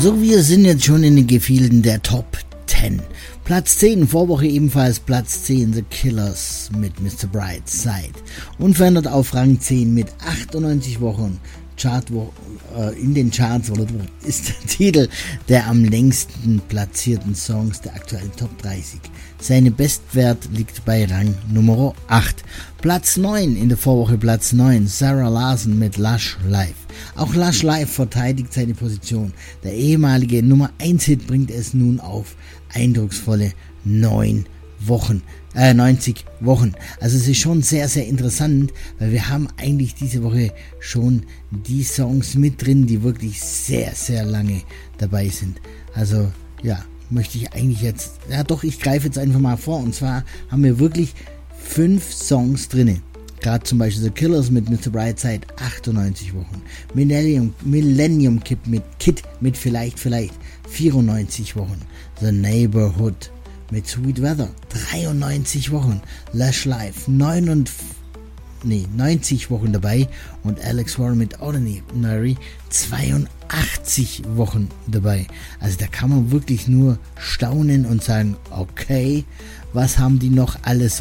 So, wir sind jetzt schon in den Gefilden der Top 10. Platz 10, Vorwoche ebenfalls Platz 10, The Killers mit Mr. Brightside. Unverändert auf Rang 10 mit 98 Wochen. In den Charts ist der Titel der am längsten platzierten Songs der aktuellen Top 30. Seine Bestwert liegt bei Rang Nummer 8. Platz 9, in der Vorwoche Platz 9, Sarah Larson mit Lush Life. Auch Lush Life verteidigt seine Position. Der ehemalige Nummer 1 Hit bringt es nun auf eindrucksvolle 90 Wochen. Also es ist schon sehr, sehr interessant, weil wir haben eigentlich diese Woche schon die Songs mit drin, die wirklich sehr, sehr lange dabei sind. Also ja, möchte ich eigentlich jetzt, ich greife jetzt einfach mal vor. Und zwar haben wir wirklich 5 Songs drin. Gerade zum Beispiel The Killers mit Mr. Brightside 98 Wochen. Millennium Kid mit Vielleicht 94 Wochen. The Neighborhood mit Sweet Weather 93 Wochen. Lush Life 90 Wochen dabei. Und Alex Warren mit Ordinary 82 Wochen dabei. Also da kann man wirklich nur staunen und sagen, okay, was haben die noch alles